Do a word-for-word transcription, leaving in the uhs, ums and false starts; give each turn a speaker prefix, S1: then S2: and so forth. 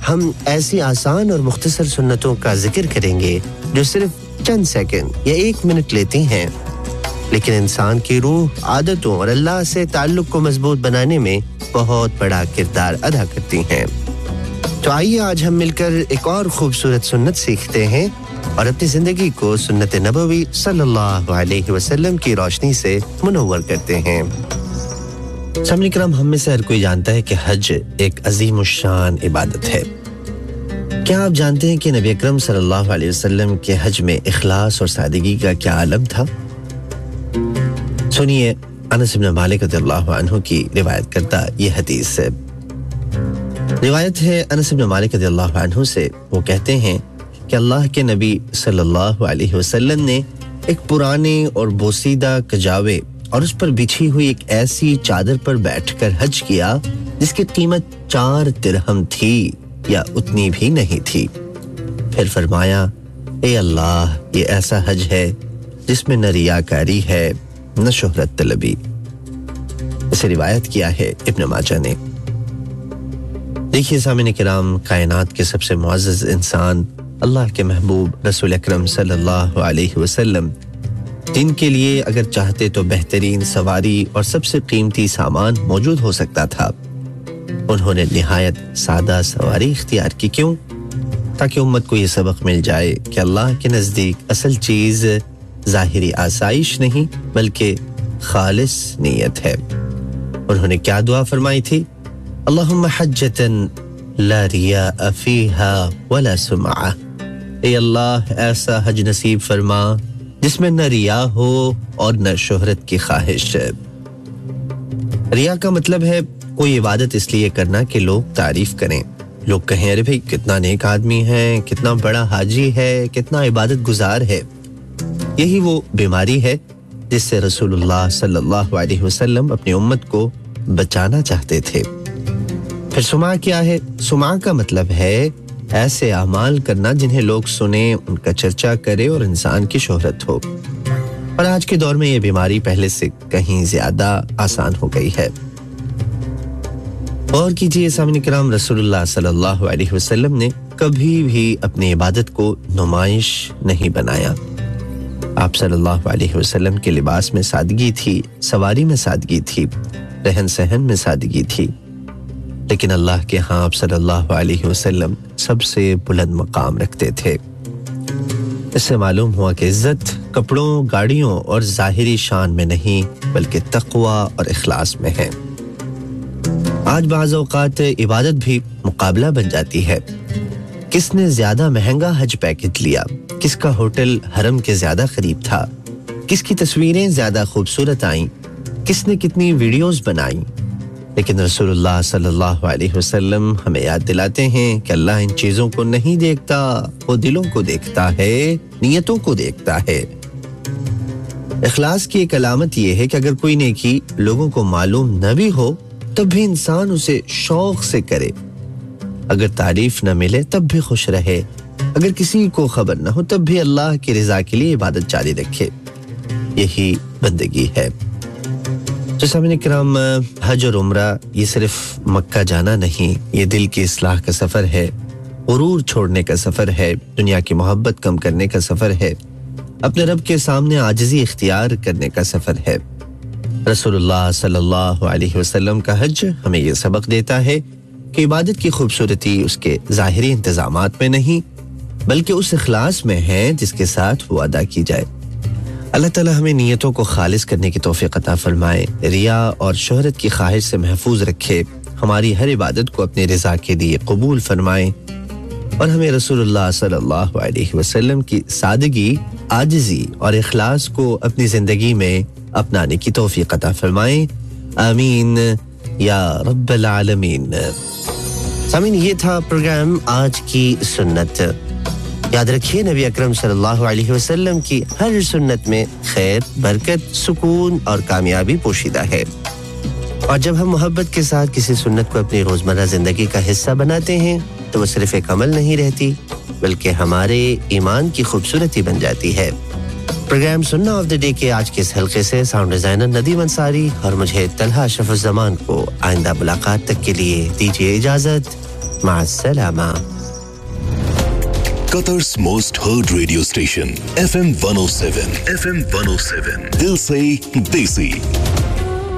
S1: ہم ایسی آسان اور مختصر سنتوں کا ذکر کریں گے جو صرف چند سیکنڈ یا ایک منٹ لیتی ہیں، لیکن انسان کی روح، عادتوں اور اللہ سے تعلق کو مضبوط بنانے میں بہت بڑا کردار ادا کرتی ہیں۔ تو آئیے آج ہم مل کر ایک اور خوبصورت سنت سیکھتے ہیں اور اپنی زندگی کو سنت نبوی صلی اللہ علیہ وسلم کی روشنی سے منور کرتے ہیں۔ سامعین کرام، ہم میں سے ہر کوئی جانتا ہے کہ حج ایک عظیم الشان عبادت ہے۔ کیا آپ جانتے ہیں کہ نبی اکرم صلی اللہ علیہ وسلم کے حج میں اخلاص اور سادگی کا کیا عالم تھا؟ سنیے انس بن مالک رضی اللہ عنہ کی روایت کرتا یہ حدیث ہے۔ روایت ہے انس بن مالک رضی اللہ عنہ سے، وہ کہتے ہیں کہ اللہ کے نبی صلی اللہ علیہ وسلم نے ایک پرانے اور بوسیدہ کجاوے اور اس پر بچھی ہوئی ایک ایسی چادر پر بیٹھ کر حج کیا جس کی قیمت چار درہم تھی یا اتنی بھی نہیں تھی۔ پھر فرمایا، اے اللہ، یہ ایسا حج ہے جس میں نہ ریاکاری ہے نہ شہرت طلبی۔ اسے روایت کیا ہے ابن ماجہ نے۔ دیکھیے سامعین کرام، کائنات کے سب سے معزز انسان اللہ کے محبوب رسول اکرم صلی اللہ علیہ وسلم، جن کے لیے اگر چاہتے تو بہترین سواری اور سب سے قیمتی سامان موجود ہو سکتا تھا، انہوں نے نہایت سادہ سواری اختیار کی۔ کیوں؟ تاکہ امت کو یہ سبق مل جائے کہ اللہ کے نزدیک اصل چیز ظاہری آسائش نہیں بلکہ خالص نیت ہے۔ انہوں نے کیا دعا فرمائی تھی؟ اللہم حجتن لا ریاء فیہا ولا سمعہ، اے اللہ ایسا حج نصیب فرما جس میں نہ ریا ہو اور نہ شہرت کی خواہش۔ ریا کا مطلب ہے کوئی عبادت اس لیے کرنا کہ لوگ تعریف کریں، لوگ کہیں ارے بھائی کتنا نیک آدمی ہے، کتنا بڑا حاجی ہے، کتنا عبادت گزار ہے۔ یہی وہ بیماری ہے جس سے رسول اللہ صلی اللہ علیہ وسلم اپنی امت کو بچانا چاہتے تھے۔ پھر سماع کیا ہے؟ سماع کا مطلب ہے ایسے اعمال کرنا جنہیں لوگ سنیں، ان کا چرچا کرے اور انسان کی شہرت ہو۔ اور آج کے دور میں یہ بیماری پہلے سے کہیں زیادہ آسان ہو گئی ہے۔ اور کیجئے سامعین کرام، رسول اللہ صلی اللہ علیہ وسلم نے کبھی بھی اپنی عبادت کو نمائش نہیں بنایا۔ آپ صلی اللہ علیہ وسلم کے لباس میں سادگی تھی، سواری میں سادگی تھی، رہن سہن میں سادگی تھی، لیکن اللہ کے ہاں آپ صلی اللہ علیہ وسلم سب سے بلند مقام رکھتے تھے۔ اس سے معلوم ہوا کہ عزت کپڑوں، گاڑیوں اور ظاہری شان میں نہیں بلکہ تقوی اور اخلاص میں ہے۔ آج بعض اوقات عبادت بھی مقابلہ بن جاتی ہے۔ کس نے زیادہ مہنگا حج پیکج لیا، کس کا ہوٹل حرم کے زیادہ قریب تھا، کس کی تصویریں زیادہ خوبصورت آئیں، کس نے کتنی ویڈیوز بنائیں۔ لیکن رسول اللہ صلی اللہ علیہ وسلم ہمیں یاد دلاتے ہیں کہ اللہ ان چیزوں کو نہیں دیکھتا، وہ دلوں کو دیکھتا ہے، نیتوں کو دیکھتا ہے۔ اخلاص کی ایک علامت یہ ہے کہ اگر کوئی نیکی لوگوں کو معلوم نہ بھی ہو تب بھی انسان اسے شوق سے کرے، اگر تعریف نہ ملے تب بھی خوش رہے، اگر کسی کو خبر نہ ہو تب بھی اللہ کی رضا کے لیے عبادت جاری رکھے۔ یہی بندگی ہے۔ تو سامعین کرام، حج اور عمرہ یہ صرف مکہ جانا نہیں، یہ دل کی اصلاح کا سفر ہے، غرور چھوڑنے کا سفر ہے، دنیا کی محبت کم کرنے کا سفر ہے، اپنے رب کے سامنے عاجزی اختیار کرنے کا سفر ہے۔ رسول اللہ صلی اللہ علیہ وسلم کا حج ہمیں یہ سبق دیتا ہے کہ عبادت کی خوبصورتی اس کے ظاہری انتظامات میں نہیں بلکہ اس اخلاص میں ہے جس کے ساتھ وہ ادا کی جائے۔ اللہ تعالی ہمیں نیتوں کو خالص کرنے کی توفیق عطا فرمائے، ریا اور شہرت کی خواہش سے محفوظ رکھے، ہماری ہر عبادت کو اپنے رضا کے لیے قبول فرمائے اور ہمیں رسول اللہ صلی اللہ علیہ وسلم کی سادگی، عاجزی اور اخلاص کو اپنی زندگی میں اپنانے کی توفیق عطا فرمائے، آمین یا رب العالمین۔ سامعین، یہ تھا پروگرام آج کی سنت۔ یاد رکھیے نبی اکرم صلی اللہ علیہ وسلم کی ہر سنت میں خیر، برکت، سکون اور کامیابی پوشیدہ ہے، اور جب ہم محبت کے ساتھ کسی سنت کو اپنی روزمرہ زندگی کا حصہ بناتے ہیں تو وہ صرف ایک عمل نہیں رہتی بلکہ ہمارے ایمان کی خوبصورتی بن جاتی ہے۔ پروگرام سننا آف دی ڈے کے آج کے اس حلقے سے ساؤنڈ ڈیزائنر ندیم انصاری اور مجھے طلحہ اشرف الزمان کو آئندہ ملاقات تک کے لیے دیجیے اجازت۔ مع السلامة.
S2: Qatar's most heard radio station, F M one oh seven. F M one oh seven. Dil se Desi.